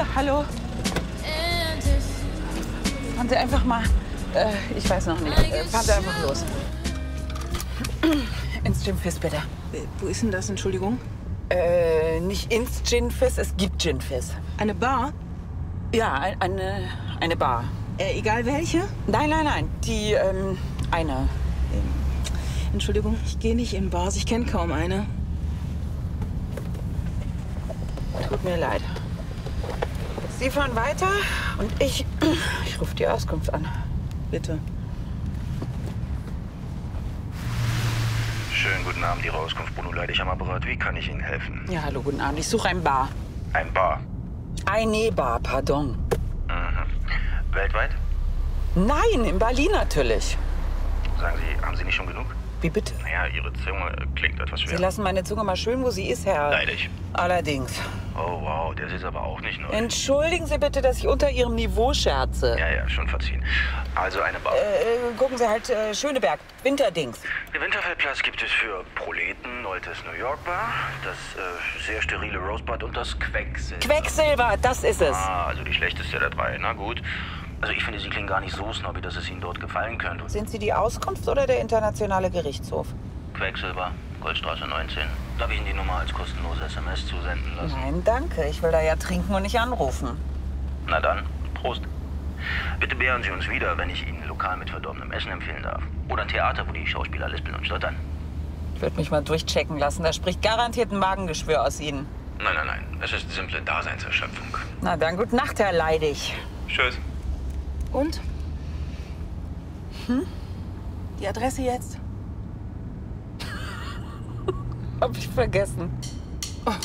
Ja, hallo. Fahren Sie einfach mal. Ich weiß noch nicht. Fahren Sie einfach los. Ins Gin-Fizz, bitte. Wo ist denn das, Entschuldigung? Nicht ins Gin-Fizz, es gibt Gin-Fizz. Eine Bar? Ja, eine Bar. Egal welche? Nein. Die, eine. Entschuldigung, ich gehe nicht in Bars. Ich kenne kaum eine. Tut mir leid. Sie fahren weiter und ich rufe die Auskunft an. Bitte. Schönen guten Abend, Ihre Auskunft. Bruno Leidig am Apparat. Wie kann ich Ihnen helfen? Ja, hallo, guten Abend. Ich suche ein Bar. Ein Bar. Eine Bar, pardon. Mhm. Weltweit? Nein, in Berlin natürlich. Sagen Sie, haben Sie nicht schon genug? Wie bitte? Naja, Ihre Zunge klingt etwas schwer. Sie lassen meine Zunge mal schön, wo sie ist, Herr. Leidig. Allerdings. Oh, wow, der ist aber auch nicht neu. Entschuldigen Sie bitte, dass ich unter Ihrem Niveau scherze. Ja, schon verziehen. Also eine Bar. Gucken Sie halt, Schöneberg, Winterdings. Den Winterfeldplatz gibt es für Proleten, Noltes New York Bar, das sehr sterile Rosebud und das Quecksilber. Quecksilber, das ist es. Ah, also die schlechteste der drei. Na gut. Also ich finde, Sie klingen gar nicht so snobby, dass es Ihnen dort gefallen könnte. Sind Sie die Auskunft oder der internationale Gerichtshof? Quecksilber, Goldstraße 19. Darf ich Ihnen die Nummer als kostenlose SMS zusenden lassen? Nein, danke. Ich will da ja trinken und nicht anrufen. Na dann, Prost. Bitte beehren Sie uns wieder, wenn ich Ihnen lokal mit verdorbenem Essen empfehlen darf. Oder ein Theater, wo die Schauspieler lispeln und stottern. Ich würde mich mal durchchecken lassen. Da spricht garantiert ein Magengeschwür aus Ihnen. Nein. Es ist simple Daseinserschöpfung. Na dann, gute Nacht, Herr Leidig. Tschüss. Und? Die Adresse jetzt? Hab ich vergessen.